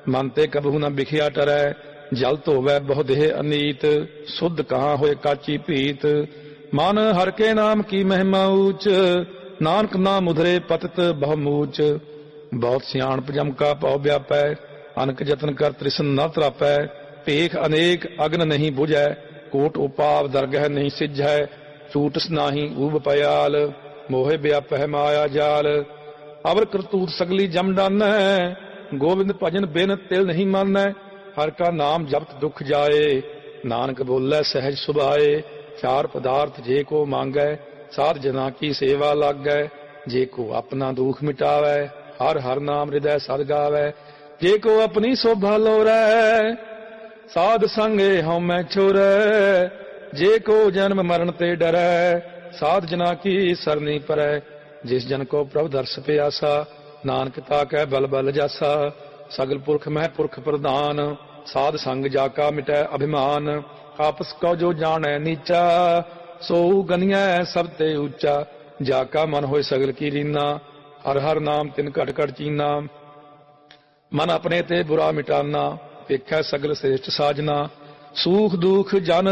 ਮਨ ਤੇ ਕਬਹੂ ਨ ਬਿਖਿਆ ਟਰੈ। ਜਲ ਧੋਵੈ ਬਹੁ ਦੇਹ ਅਨੀਤ, ਸੁਧ ਕਹਾਂ ਹੋਏ ਕਾਚੀ ਭੀਤ। ਮਨ ਹਰ ਕੇ ਨਾਮ ਕੀ ਮਹਿਮਾ ਊਚ, ਨਾਨਕ ਨਾਮ ਉਧਰੇ ਪਤਿਤ ਬਹੁ ਮੂਚ। ਬਹੁਤ ਸਿਆਣਪ ਜਮ ਕਾ ਭਉ ਵਿਆਪੈ, ਅਨਕ ਜਤਨ ਕਰ ਤ੍ਰਿਸ਼ਨ ਨ ਤਰਾਪੈ। ਭੇਖ ਅਨੇਕ ਅਗਨ ਨਹੀਂ ਬੁਝੈ, ਕੋਟ ਉਪਾਵ ਦਰਗਹਿ ਨਹੀਂ ਸਿਝੈ। ਝੂਟਸ ਨਾਹੀ ਊਬ ਪਯਾਲ, ਮੋਹਿ ਵਿਆਪਹਿ ਮਾਇਆ ਜਾਲ। ਅਵਰ ਕਰਤੂਤ ਸਗਲੀ ਜਮ ਡਾਨੈ, ਗੋਬਿੰਦ ਭਜਨ ਬਿਨ ਤਿਲ ਨਹੀਂ ਮਾਨੈ। ਹਰ ਕਾ ਨਾਮ ਜਪਤ ਦੁਖ ਜਾਏ, ਨਾਨਕ ਬੋਲੇ ਸਹਿਜ ਸੁਭਾਏ। ਚਾਰ ਪਦਾਰਥ ਜੇ ਕੋ ਮੰਗੈ, ਸਾਧ ਜਨਾ ਕੀ ਸੇਵਾ ਲਾਗੈ। ਜੇ ਕੋ ਆਪਣਾ ਦੁਖ ਮਿਟਾਵੈ, ਹਰ ਹਰ ਨਾਮ ਹਿਰਦੈ ਸਦ ਗਾਵੈ। ਜੇ ਕੋ ਆਪਣੀ ਸੋਭਾ ਲੋਰੈ, ਸਾਧ ਸੰਗੇ ਹਉਮੈ ਛੋਰੈ। ਜੇ ਕੋ ਜਨਮ ਮਰਨ ਤੇ ਡਰੈ, ਸਾਧ ਜਨਾ ਕੀ ਸਰਨੀ ਪਰੈ। ਜਿਸ ਜਨ ਕੋ ਪ੍ਰਭ ਦਰਸ ਪਿਆਸਾ, ਨਾਨਕ ਤਾ ਕੈ ਬਲ ਬਲ ਜਾਸਾ। ਸਗਲ ਪੁਰਖ ਮਹਿ ਪੁਰਖ ਪ੍ਰਧਾਨ, ਸਾਧ ਸੰਗ ਜਾ ਕਾ ਮਿਟੈ ਅਭਿਮਾਨ। ਆਪਸ ਕਉ ਜੋ ਜਾਣੈ ਨੀਚਾ, ਸੋ ਗਨੀਐ ਸਭ ਤੇ ਉੱਚਾ। ਜਾ ਕਾ ਮਨ ਹੋਏ ਸਗਲ ਕੀ ਰੀਨਾ, ਹਰ ਹਰ ਨਾਮ ਤਿਨ ਘਟ ਘਟ ਚੀਨਾ। ਮਨ ਆਪਣੇ ਤੇ ਬੁਰਾ ਮਿਟਾਨਾ, ਵੇਖੈ ਸਗਲ ਸ੍ਰੇਸ਼ਟ ਸਾਜਨਾ। ਸੂਖ ਦੁਖ ਜਨ